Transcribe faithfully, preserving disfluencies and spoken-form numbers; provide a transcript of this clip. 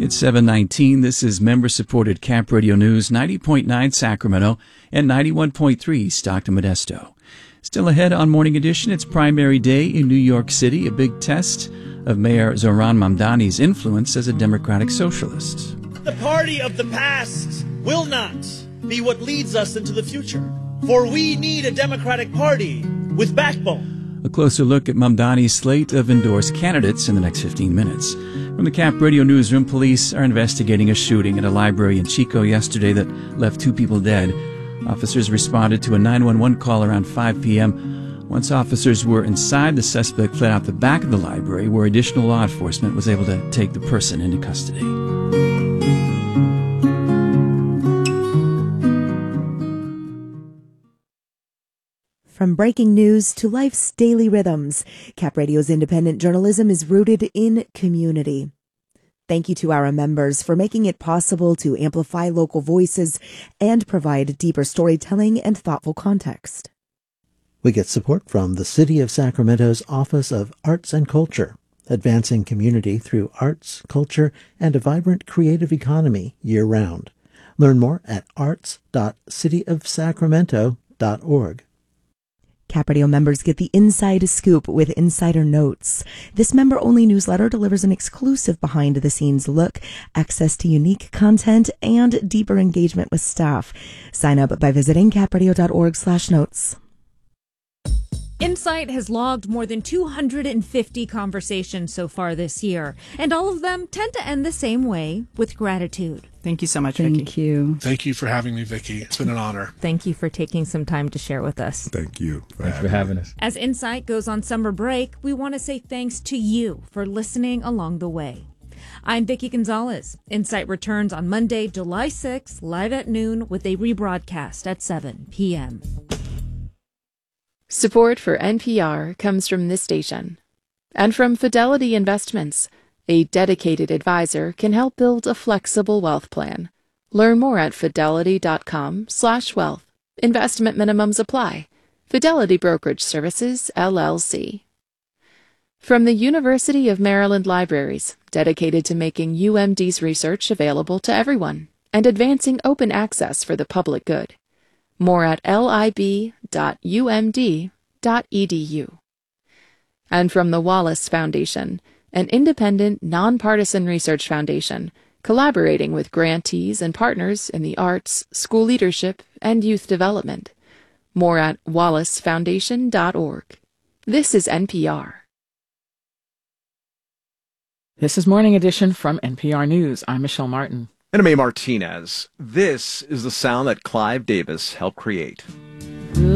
It's seven nineteen. This is member-supported Cap Radio News, ninety point nine Sacramento and ninety-one point three Stockton Modesto. Still ahead on Morning Edition, it's primary day in New York City, a big test of Mayor Zohran Mamdani's influence as a democratic socialist. The party of the past will not be what leads us into the future, for we need a democratic party with backbone. A closer look at Mamdani's slate of endorsed candidates in the next fifteen minutes. From the Cap Radio Newsroom, police are investigating a shooting at a library in Chico yesterday that left two people dead. Officers responded to a nine one one call around five p.m. Once officers were inside, the suspect fled out the back of the library, where additional law enforcement was able to take the person into custody. From breaking news to life's daily rhythms, Cap Radio's independent journalism is rooted in community. Thank you to our members for making it possible to amplify local voices and provide deeper storytelling and thoughtful context. We get support from the City of Sacramento's Office of Arts and Culture, advancing community through arts, culture, and a vibrant creative economy year-round. Learn more at arts dot city of sacramento dot org. Cap Radio members get the inside scoop with Insider Notes. This member-only newsletter delivers an exclusive behind-the-scenes look, access to unique content, and deeper engagement with staff. Sign up by visiting capradio dot org slash notes. Insight has logged more than two hundred fifty conversations so far this year, and all of them tend to end the same way, with gratitude. Thank you so much, Thank Vicki. Thank you. Thank you for having me, Vicki. It's been an honor. Thank you for taking some time to share with us. Thank you. For Thanks having for having me. us. As Insight goes on summer break, we want to say thanks to you for listening along the way. I'm Vicki Gonzalez. Insight returns on Monday, July sixth, live at noon with a rebroadcast at seven p.m. Support for N P R comes from this station and from Fidelity Investments. A dedicated advisor can help build a flexible wealth plan. Learn more at fidelity dot com slash wealth. Investment minimums apply. Fidelity Brokerage Services, L L C. From the University of Maryland Libraries, dedicated to making U M D's research available to everyone and advancing open access for the public good. More at lib dot u m d dot e d u. And from the Wallace Foundation, an independent, nonpartisan research foundation collaborating with grantees and partners in the arts, school leadership, and youth development. More at wallace foundation dot org. This is N P R. This is Morning Edition from N P R News. I'm Michelle Martin. And I'm A. Martinez. This is the sound that Clive Davis helped create.